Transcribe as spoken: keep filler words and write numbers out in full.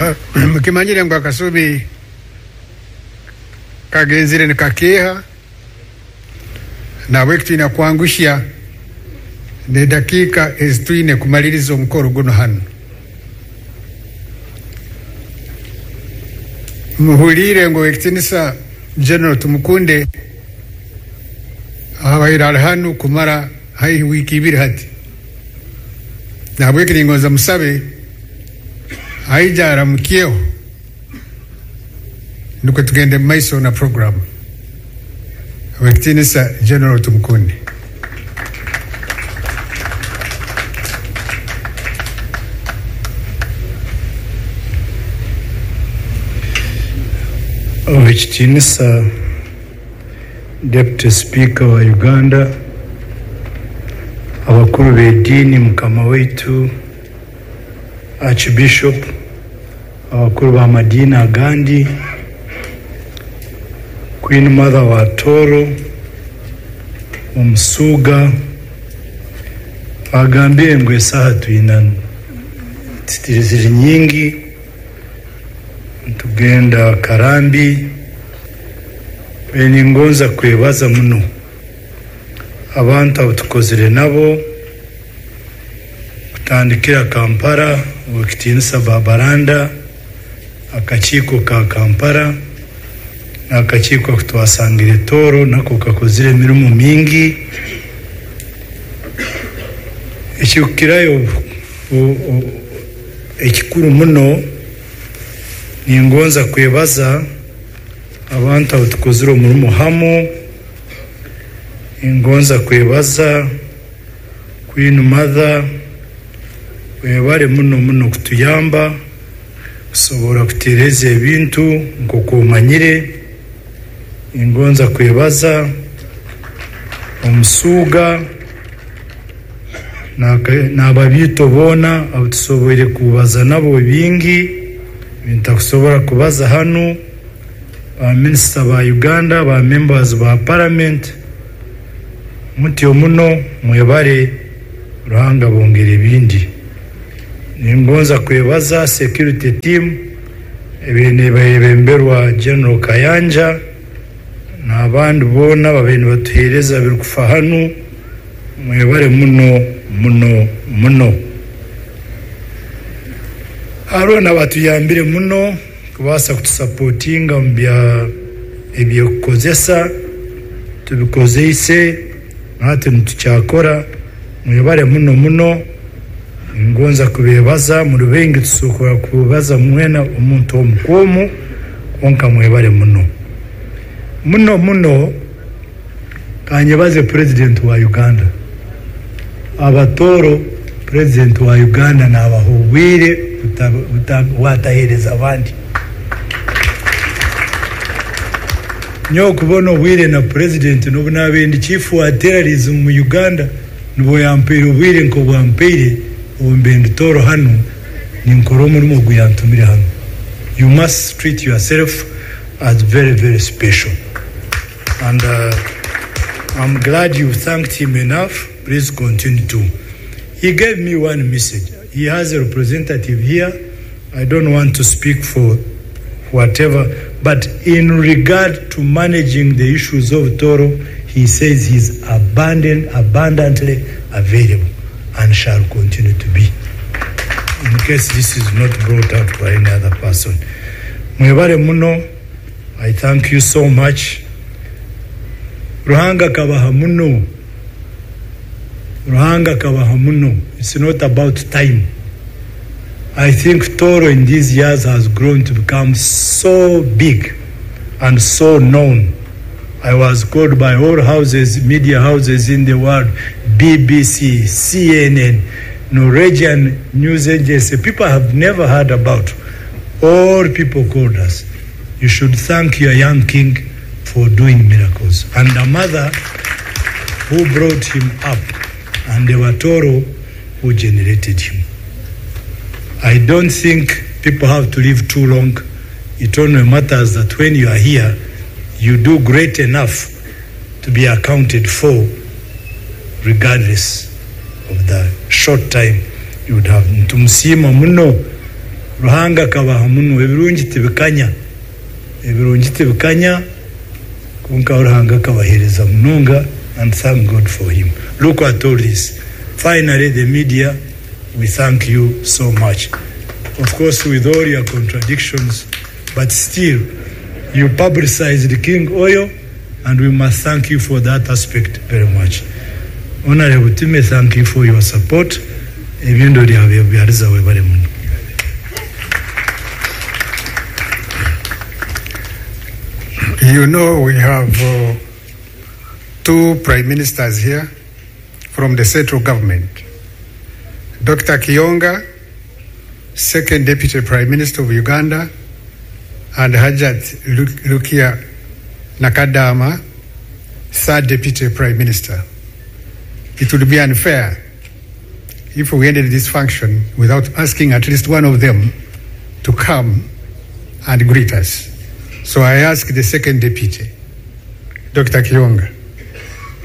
mukimanyire ngo akasubi kagenzire nikakeha na wektina kuangushia ne dakika ezitwine kumaliriza omukoro guno hano muhulire ngo wekitinisa General Tumukunde abaira hano kumara hai wiki ibiri hati na wekiri ngoza musabe haijara mkio nuko tugende maiso na program wekitinisa General Tumukunde. Wekitinisa Deputy Speaker wa Uganda, abakuru b'edini, mukama wetu Archbishop, abakuru b'amadini agandi, Queen Mother wa Toro, Omusuga, agambye ngo esaha tuyina titiriziri nyingi, tugenda Karambi. Beni ngonza kwebaza muno abantu abutukozire nabo kutandikira Kampala, wekitinisa Babaranda, akakiiko ka Kampala n'akakiiko kutwasangire Toro nako kakozire emirimo mingi. Ekikirayo ekikuru muno ningonza kwebaza abantu abutukozire omurimo hamo. Ingonza kwebaza Queen Mother webare muno muno kutuyamba kusobora kutereza ebintu nk'uko umanyire. Ingonza kwebaza Omusuga n'ababito bona abutusobore kubaza nabo bingi bintakusobora kubaza hano. Ba Minister ba Uganda, ba members ba Parliament, mutyo muno mwebare Ruhanga bongere bindi. Ningonza kwebaza security team ebene bayebemberwa General Kayanja n'abandi bona babene batuhereza birikufa hano, mwebare muno muno muno. Arona batuyambire muno kubasa kutusupportinga mbya ebyo kukozesa tubikozeise nate ntucyakora. Mwebare muno muno. Ngonza kubebaza mu rubengi tusokora kubaza mwena omuntu omukomu konka mwebare muno muno muno. Kanyebaze President wa Uganda, abatoro President wa Uganda n'abahubwire watahereza abandi. Nyo kubona wire na President no nabendi chief wa terrorism mu Uganda nubo yampere wire nko bwampere ombendi Toro hano ni nkoro muri guyantumira hano. You must treat yourself as very very special, and uh, I'm glad you thanked him enough. Please continue to. He gave me one message. He has a representative here. I don't want to speak for whatever, but in regard to managing the issues of Toro, he says he's abundant, abundantly available and shall continue to be, in case this is not brought up by any other person. Mwebare muno, I thank you so much. Ruhanga kabaha muno. Ruhanga kabaha muno. It's not about time. I think Toro in these years has grown to become so big and so known. I was called by all houses, media houses in the world, B B C, C N N, Norwegian news agency, people have never heard about. All people called us. You should thank your young king for doing miracles. And the mother who brought him up, and the Watoro who generated him. I don't think people have to live too long. It only matters that when you are here, you do great enough to be accounted for, regardless of the short time you would have. Ntumusima muno ruhanga kabaha muno ebirungi tibikanya ebirungi tibikanya kunka ruhanga kabahereza munonga, and thank God for him. Look at all this. Finally, the media, we thank you so much. Of course, with all your contradictions, but still, you publicized the King Oil, and we must thank you for that aspect very much. Honorable Time, thank you for your support. Ebyendo lyabwe byaliza we bali muno. You know, we have uh, two prime ministers here from the central government. Doctor Kionga, second deputy prime minister of Uganda, and Hajat Lukia Nakadama, third deputy prime minister. It would be unfair if we ended this function without asking at least one of them to come and greet us. So I ask the second deputy, Doctor Kionga.